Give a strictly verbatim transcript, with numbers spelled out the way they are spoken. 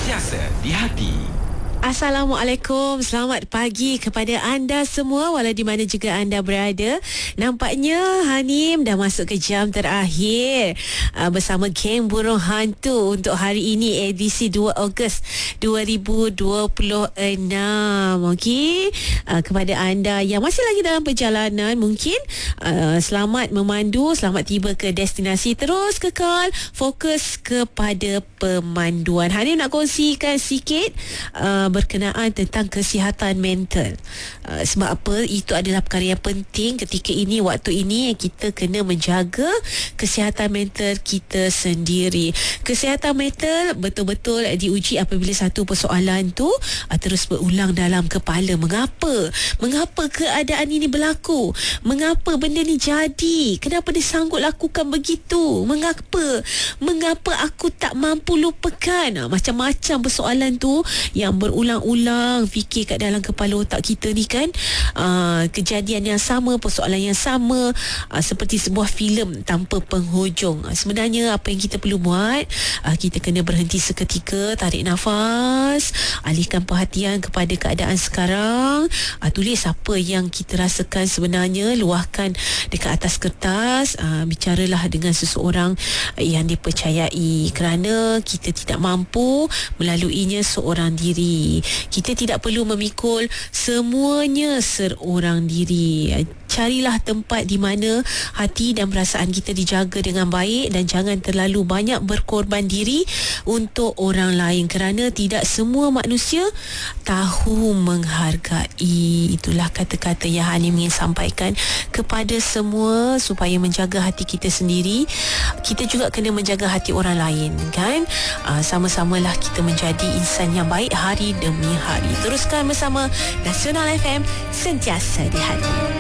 Sentiasa di hati. Assalamualaikum, selamat pagi kepada anda semua walau di mana juga anda berada. Nampaknya Hanim dah masuk ke jam terakhir uh, bersama geng Burung Hantu untuk hari ini, edisi dua Ogos dua ribu dua puluh enam. Okey, uh, kepada anda yang masih lagi dalam perjalanan, mungkin uh, selamat memandu, selamat tiba ke destinasi. Terus kekal fokus kepada pemanduan. Hanim nak kongsikan sikit uh, berkenaan tentang kesihatan mental. Uh, sebab apa? Itu adalah perkara yang penting ketika ini, waktu ini kita kena menjaga kesihatan mental kita sendiri. Kesihatan mental betul-betul diuji apabila satu persoalan tu uh, terus berulang dalam kepala. Mengapa? Mengapa keadaan ini berlaku? Mengapa benda ni jadi? Kenapa dia sanggup lakukan begitu? Mengapa? Mengapa aku tak mampu lupakan? Uh, macam-macam persoalan tu yang berulang-ulang fikir kat dalam kepala otak kita ni kan. Uh, kejadian yang sama, persoalan yang sama, uh, seperti sebuah filem tanpa penghujung. Uh, sebenarnya apa yang kita perlu buat, uh, kita kena berhenti seketika, tarik nafas, alihkan perhatian kepada keadaan sekarang, uh, tulis apa yang kita rasakan sebenarnya, luahkan dekat atas kertas, uh, bicaralah dengan seseorang yang dipercayai, kerana kita tidak mampu melaluinya seorang diri. Kita tidak perlu memikul semuanya seorang diri. Carilah tempat di mana hati dan perasaan kita dijaga dengan baik, dan jangan terlalu banyak berkorban diri untuk orang lain, kerana tidak semua manusia tahu menghargai. Itulah kata-kata yang Hanim ingin sampaikan kepada semua, supaya menjaga hati kita sendiri. Kita juga kena menjaga hati orang lain kan. Aa, sama-samalah kita menjadi insan yang baik hari demi hari. Teruskan bersama Nasional F M, sentiasa di hati.